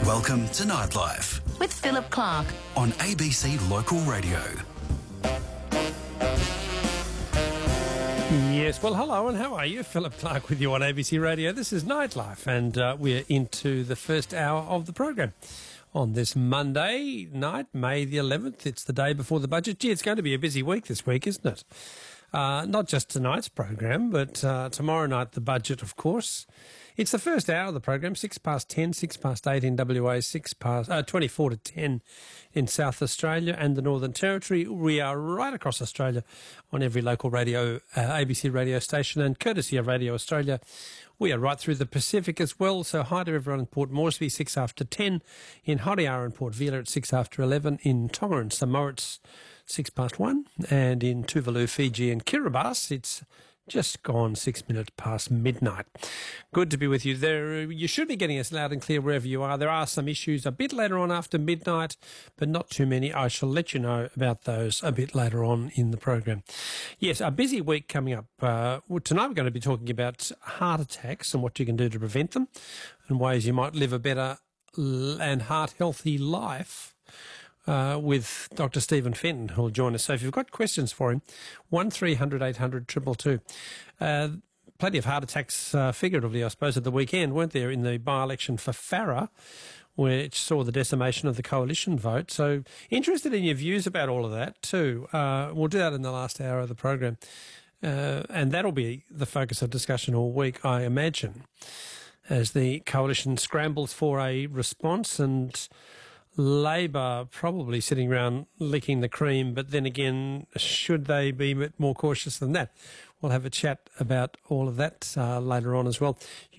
Welcome to Nightlife with Philip Clark on ABC Local Radio. Yes, well, hello and how are you? Philip Clark with you on ABC Radio. This is Nightlife and we're into the first hour of the program. On this Monday night, May the 11th, it's the day before the budget. Gee, it's going to be a busy week this week, isn't it? Not just tonight's program, but tomorrow night, the budget, of course. It's the first hour of the program, 6 past 10, 6 past 8 in WA, 24 to 10 in South Australia and the Northern Territory. We are right across Australia on every local radio, ABC radio station, and courtesy of Radio Australia, we are right through the Pacific as well. So hi to everyone in Port Moresby, 6 after 10, in Honiara and Port Vila at 6 after 11, in Tonga and St Moritz, 6 past 1, and in Tuvalu, Fiji and Kiribati, it's just gone 6 minutes past midnight. Good to be with you there. You should be getting us loud and clear wherever you are. There are some issues a bit later on after midnight, but not too many. I shall let you know about those a bit later on in the program. Yes, a busy week coming up. Tonight we're going to be talking about heart attacks and what you can do to prevent them and ways you might live a better and heart-healthy life. With Dr. Stephen Fenton, who will join us. So if you've got questions for him, 1300 800 222. Plenty of heart attacks, figuratively, I suppose, at the weekend, weren't there, in the by-election for Farrer, which saw the decimation of the coalition vote. So interested in your views about all of that too. We'll do that in the last hour of the program. And that'll be the focus of discussion all week, I imagine, as the coalition scrambles for a response, and Labor probably sitting around licking the cream, but then again, should they be a bit more cautious than that? We'll have a chat about all of that later on as well.